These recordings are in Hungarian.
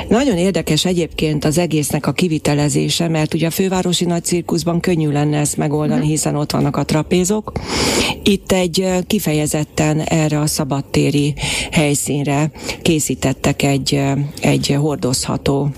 Nagyon érdekes egyébként az egésznek a kivitelezése, mert ugye a fővárosi nagy cirkuszban könnyű lenne ezt megoldani, hiszen ott vannak a trapézok. Itt egy kifejezetten erre a szabadtéri helyszínre készítettek egy hordozható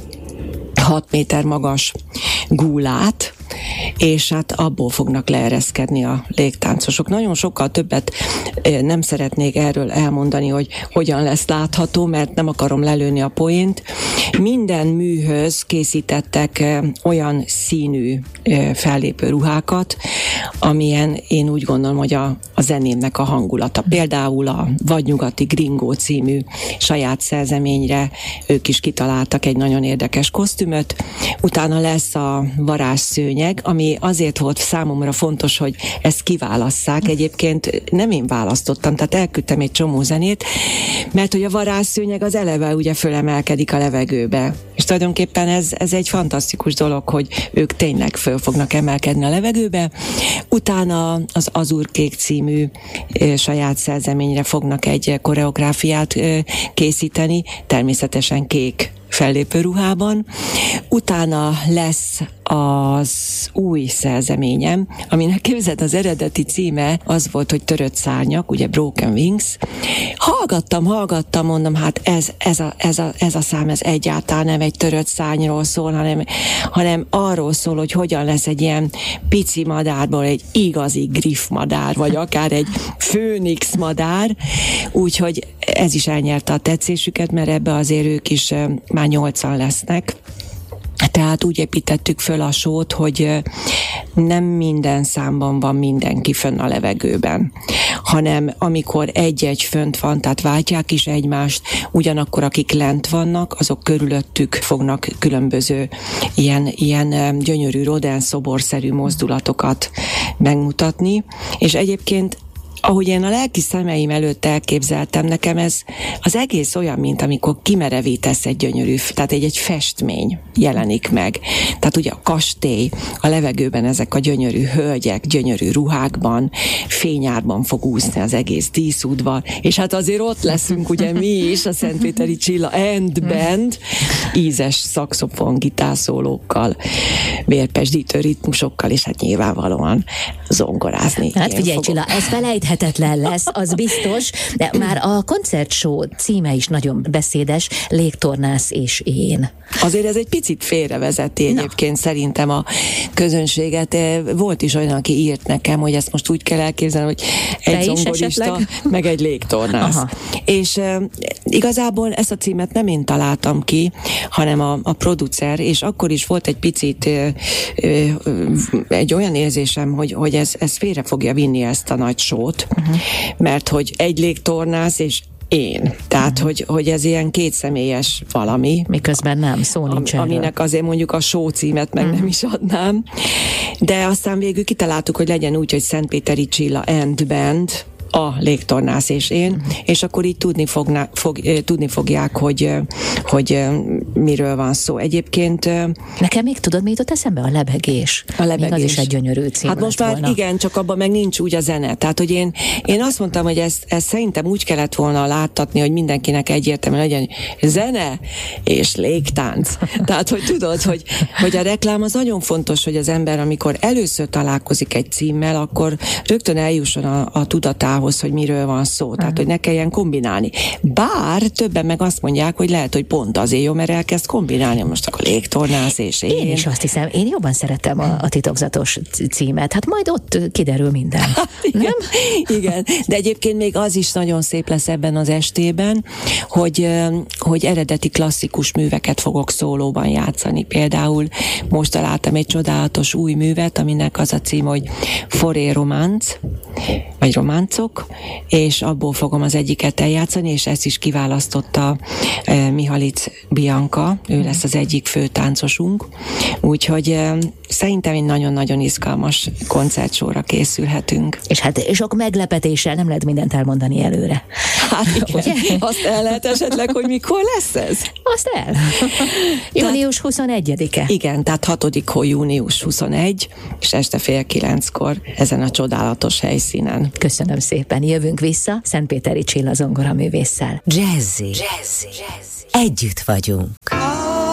6 méter magas gúlát, és hát abból fognak leereszkedni a légtáncosok. Nagyon sokkal többet nem szeretnék erről elmondani, hogy hogyan lesz látható, mert nem akarom lelőni a poént. Minden műhöz készítettek olyan színű fellépő ruhákat, amilyen én úgy gondolom, hogy a zenémnek a hangulata. Például a Vadnyugati Gringó című saját szerzeményre ők is kitaláltak egy nagyon érdekes kosztümöt. Utána lesz a Varázsszőnyeg, ami azért volt számomra fontos, hogy ezt kiválasszák. Egyébként nem én választottam, tehát elküldtem egy csomó zenét, mert hogy a Varázsszőnyeg az eleve ugye fölemelkedik a levegőbe. És tulajdonképpen ez egy fantasztikus dolog, hogy ők tényleg föl fognak emelkedni a levegőbe. Utána az Azurkék című saját szerzeményre fognak egy koreográfiát készíteni, természetesen kék fellépő ruhában. Utána lesz az új szerzeményem, aminek képzeld, az eredeti címe az volt, hogy Törött szárnyak, ugye Broken Wings. Hallgattam, mondom, hát ez a szám, ez egyáltalán nem egy törött szárnyról szól, hanem arról szól, hogy hogyan lesz egy ilyen pici madárból egy igazi griffmadár, vagy akár egy főnix madár, úgyhogy ez is elnyerte a tetszésüket, mert ebbe azért ők is már 8-an lesznek. Tehát úgy építettük föl a sót, hogy nem minden számban van mindenki fönn a levegőben, hanem amikor egy-egy fönt van, tehát váltják is egymást, ugyanakkor akik lent vannak, azok körülöttük fognak különböző ilyen gyönyörű rodenszoborszerű mozdulatokat megmutatni, és egyébként ahogy én a lelki szemeim előtt elképzeltem, nekem ez az egész olyan, mint amikor kimerevítesz egy gyönyörű, tehát egy festmény jelenik meg. Tehát ugye a kastély, a levegőben ezek a gyönyörű hölgyek, gyönyörű ruhákban, fényárban fog úszni az egész díszudvar, és hát azért ott leszünk ugye mi is, a Szentpéteri Csilla and Band, ízes szaxofon, gitárszólókkal, vérpesdítő ritmusokkal, és hát nyilvánvalóan zongorázni. Hát figyelj Csilla, ez felejthetetlen lesz, az biztos, de már a koncertshow címe is nagyon beszédes, Légtornász és én. Azért ez egy picit félrevezeti egyébként szerintem a közönséget. Volt is olyan, aki írt nekem, hogy ezt most úgy kell elképzelni, hogy egy zongorista, meg egy légtornász. Aha. És igazából ezt a címet nem én találtam ki, hanem a producer, és akkor is volt egy picit egy olyan érzésem, hogy ez félre fogja vinni ezt a nagy sót, mert hogy egy légtornász és én. Tehát, hogy ez ilyen kétszemélyes valami. Miközben nem, szó nincs erről. Aminek azért mondjuk a show címet meg nem is adnám. De aztán végül kitaláltuk, hogy legyen úgy, hogy Szentpéteri Csilla and Band, a légtornász és én, és akkor így tudni fogják, hogy miről van szó. Egyébként... Nekem még tudod, mi jutott eszembe? A lebegés. A lebegés. Még az is egy gyönyörű cím. Hát most már volna. Igen, csak abban meg nincs úgy a zene. Tehát, hogy én azt mondtam, hogy ezt szerintem úgy kellett volna láttatni, hogy mindenkinek egyértelműen legyen zene és légtánc. Tehát, hogy tudod, hogy a reklám az nagyon fontos, hogy az ember, amikor először találkozik egy címmel, akkor rögtön eljusson a tudatához, hogy miről van szó, tehát hogy ne kelljen kombinálni. Bár többen meg azt mondják, hogy lehet, hogy pont azért jó, mert elkezd kombinálni most akkor légtornász és én. Én is azt hiszem, én jobban szeretem a titokzatos címet, hát majd ott kiderül minden. Hát, igen, nem? Igen, de egyébként még az is nagyon szép lesz ebben az estében, hogy eredeti klasszikus műveket fogok szólóban játszani. Például most találtam egy csodálatos új művet, aminek az a cím, hogy Foré Románc, vagy Románcok, és abból fogom az egyiket eljátszani, és ezt is kiválasztotta Mihalic Bianca, ő lesz az egyik fő táncosunk, úgyhogy szerintem egy nagyon-nagyon izgalmas koncertsóra készülhetünk. És hát sok meglepetéssel nem lehet mindent elmondani előre. Hát igen, azt el lehet esetleg, hogy mikor lesz ez? Azt el. Június 21-e. Igen, tehát 6. hó június 21, és este 8:30 ezen a csodálatos helyszínen. Köszönöm szépen, jövünk vissza Szentpéteri Csilla zongoraművésszel. Jazzy. Együtt vagyunk.